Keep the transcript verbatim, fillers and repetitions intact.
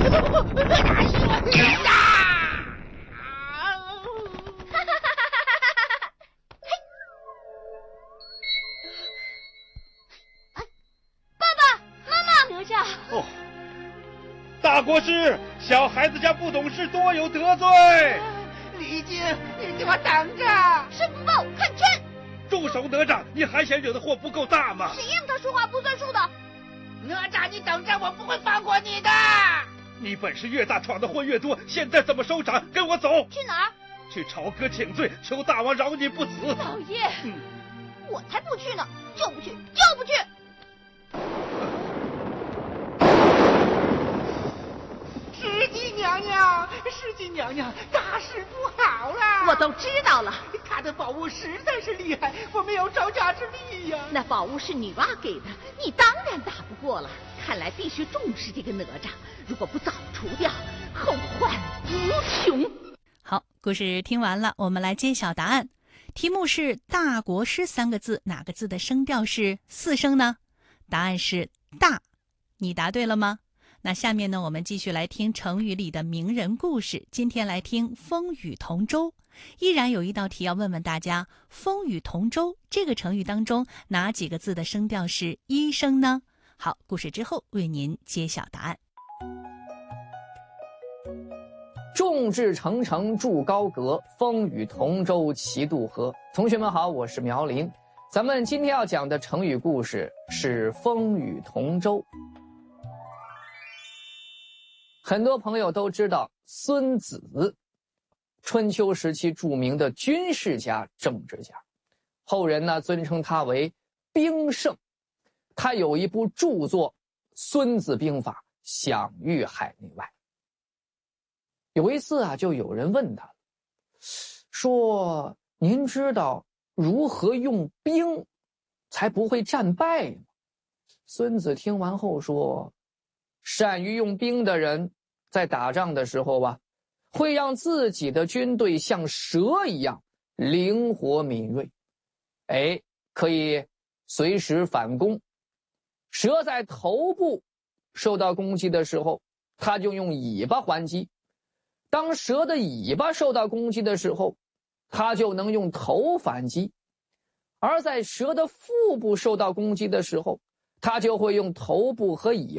哦，大国师，小孩子家不懂事，多有得罪。 李靖，你给我等着！ 申不够，看真！ 住手，哪吒！你还嫌惹的祸不够大吗？ 谁让他说话不算数的？ 哪吒，你等着，我不会放过你的！ 你本事越大，闯的祸越多，现在怎么收场？跟我走！ 去哪儿？ 去朝歌请罪，求大王饶你不死。 老爷，嗯、我才不去呢！就不去，就不去！ 石矶娘娘，石矶娘娘，大事不好了！ 我都知道了。 他的宝物实在是厉害，我没有招架之力呀。 那宝物是女娲给的，你当然打不过了。看来必须重视这个哪吒，如果不早除掉，后患无穷。 好，故事听完了，我们来揭晓答案。题目是大国师三个字，哪个字的声调是四声呢？答案是大。你答对了吗？那下面呢，我们继续来听成语里的名人故事。今天来听风雨同舟。依然有一道题要问问大家，风雨同舟这个成语当中哪几个字的声调是一声呢？好，故事之后为您揭晓答案。 众志成城筑高阁，风雨同舟齐渡河。同学们好，我是苗林。咱们今天要讲的成语故事是风雨同舟。很多朋友都知道孙子，春秋时期著名的军事家、政治家，后人呢尊称他为兵圣。他有一部著作《孙子兵法》，享誉海内外。有一次啊，就有人问他说：“您知道如何用兵才不会战败吗？”孙子听完后说：“善于用兵的人，在打仗的时候啊，会让自己的军队像蛇一样灵活敏锐，哎，可以随时反攻。蛇在头部受到攻击的时候，它就用尾巴还击；当蛇的尾巴受到攻击的时候，它就能用头反击；而在蛇的腹部受到攻击的时候，它就会用头部和尾巴